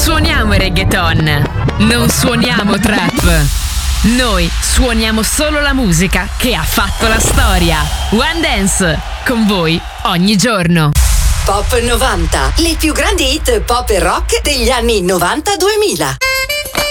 suoniamo reggaeton, non suoniamo trap. Noi suoniamo solo la musica che ha fatto la storia. One Dance, con voi ogni giorno. Pop 90, le più grandi hit pop e rock degli anni 90-2000.